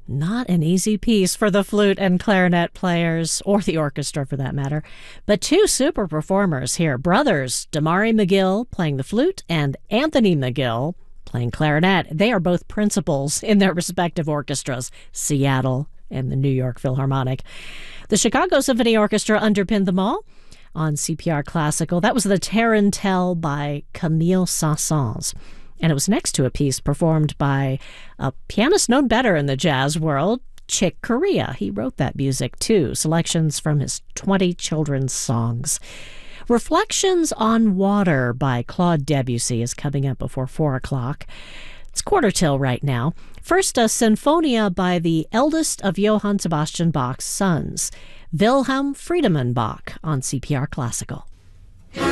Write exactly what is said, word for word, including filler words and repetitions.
Not an easy piece for the flute and clarinet players, or the orchestra for that matter. But two super performers here, brothers Damari McGill playing the flute and Anthony McGill playing clarinet. They are both principals in their respective orchestras, Seattle and the New York Philharmonic. The Chicago Symphony Orchestra underpinned them all on C P R Classical. That was the Tarantelle by Camille Saint-Saëns. And it was next to a piece performed by a pianist known better in the jazz world, Chick Corea. He wrote that music, too. Selections from his twenty children's songs. Reflections on Water by Claude Debussy is coming up before four o'clock. It's quarter till right now. First, a Sinfonia by the eldest of Johann Sebastian Bach's sons, Wilhelm Friedemann Bach, on C P R Classical.